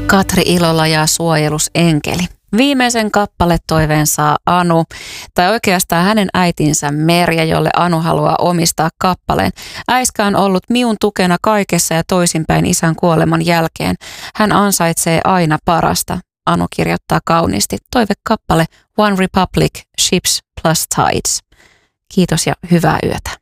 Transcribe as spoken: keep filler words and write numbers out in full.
Katri Ilola ja Suojelusenkeli. Viimeisen kappaletoiveen saa Anu, tai oikeastaan hänen äitinsä Merja, jolle Anu haluaa omistaa kappaleen. Äiskä on ollut miun tukena kaikessa ja toisinpäin isän kuoleman jälkeen. Hän ansaitsee aina parasta. Anu kirjoittaa kauniisti. Toivekappale One Republic, Ships plus Tides. Kiitos ja hyvää yötä.